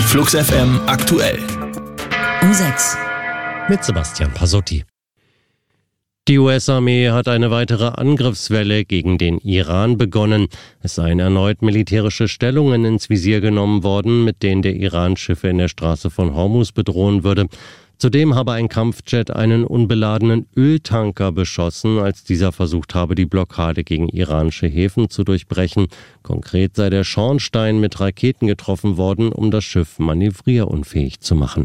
Flux FM aktuell. Um 6. Mit Sebastian Pasotti. Die US-Armee hat eine weitere Angriffswelle gegen den Iran begonnen. Es seien erneut militärische Stellungen ins Visier genommen worden, mit denen der Iran Schiffe in der Straße von Hormuz bedrohen würde. Zudem habe ein Kampfjet einen unbeladenen Öltanker beschossen, als dieser versucht habe, die Blockade gegen iranische Häfen zu durchbrechen. Konkret sei der Schornstein mit Raketen getroffen worden, um das Schiff manövrierunfähig zu machen.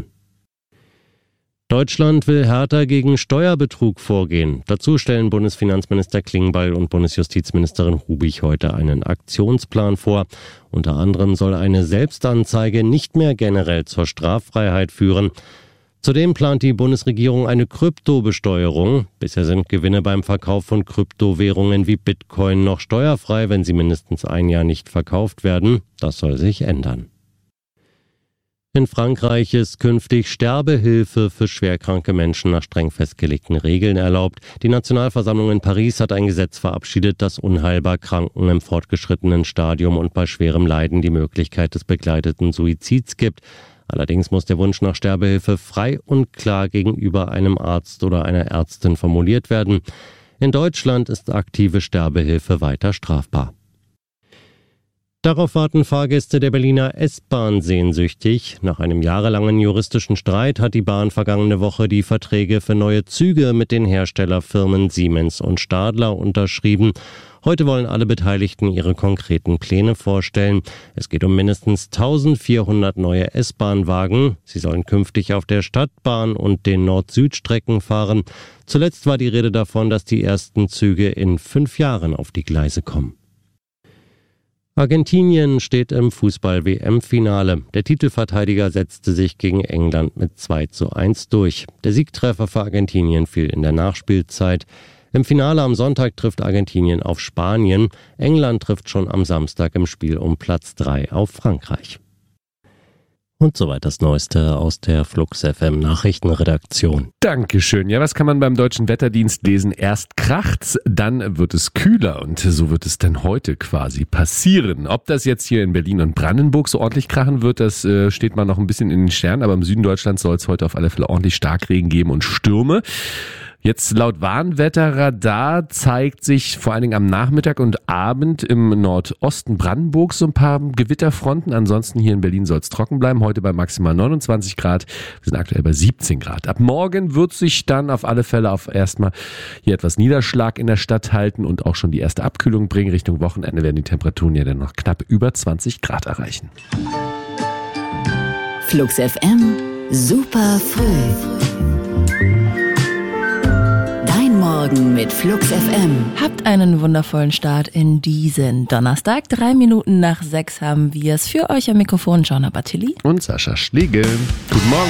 Deutschland will härter gegen Steuerbetrug vorgehen. Dazu stellen Bundesfinanzminister Klingbeil und Bundesjustizministerin Rubich heute einen Aktionsplan vor. Unter anderem soll eine Selbstanzeige nicht mehr generell zur Straffreiheit führen. Zudem plant die Bundesregierung eine Kryptobesteuerung. Bisher sind Gewinne beim Verkauf von Kryptowährungen wie Bitcoin noch steuerfrei, wenn sie mindestens ein Jahr nicht verkauft werden. Das soll sich ändern. In Frankreich ist künftig Sterbehilfe für schwerkranke Menschen nach streng festgelegten Regeln erlaubt. Die Nationalversammlung in Paris hat ein Gesetz verabschiedet, das unheilbar Kranken im fortgeschrittenen Stadium und bei schwerem Leiden die Möglichkeit des begleiteten Suizids gibt. Allerdings muss der Wunsch nach Sterbehilfe frei und klar gegenüber einem Arzt oder einer Ärztin formuliert werden. In Deutschland ist aktive Sterbehilfe weiter strafbar. Darauf warten Fahrgäste der Berliner S-Bahn sehnsüchtig. Nach einem jahrelangen juristischen Streit hat die Bahn vergangene Woche die Verträge für neue Züge mit den Herstellerfirmen Siemens und Stadler unterschrieben. Heute wollen alle Beteiligten ihre konkreten Pläne vorstellen. Es geht um mindestens 1400 neue S-Bahn-Wagen. Sie sollen künftig auf der Stadtbahn und den Nord-Süd-Strecken fahren. Zuletzt war die Rede davon, dass die ersten Züge in 5 Jahren auf die Gleise kommen. Argentinien steht im Fußball-WM-Finale. Der Titelverteidiger setzte sich gegen England mit 2:1 durch. Der Siegtreffer für Argentinien fiel in der Nachspielzeit. Im Finale am Sonntag trifft Argentinien auf Spanien. England trifft schon am Samstag im Spiel um Platz 3 auf Frankreich. Und soweit das Neueste aus der Flux FM Nachrichtenredaktion. Dankeschön. Ja, was kann man beim Deutschen Wetterdienst lesen? Erst kracht's, dann wird es kühler und so wird es dann heute quasi passieren. Ob das jetzt hier in Berlin und Brandenburg so ordentlich krachen wird, das steht mal noch ein bisschen in den Sternen, aber im Süden Deutschlands soll es heute auf alle Fälle ordentlich Starkregen geben und Stürme. Jetzt laut Warnwetterradar zeigt sich vor allen Dingen am Nachmittag und Abend im Nordosten Brandenburgs so ein paar Gewitterfronten. Ansonsten hier in Berlin soll es trocken bleiben. Heute bei maximal 29 Grad. Wir sind aktuell bei 17 Grad. Ab morgen wird sich dann auf alle Fälle auf erstmal hier etwas Niederschlag in der Stadt halten und auch schon die erste Abkühlung bringen. Richtung Wochenende werden die Temperaturen ja dann noch knapp über 20 Grad erreichen. Flux FM, super früh. Morgen mit Flux FM. Habt einen wundervollen Start in diesen Donnerstag. 3 Minuten nach 6 haben wir es für euch am Mikrofon. Joanna Battilli und Sascha Schlegel. Guten Morgen.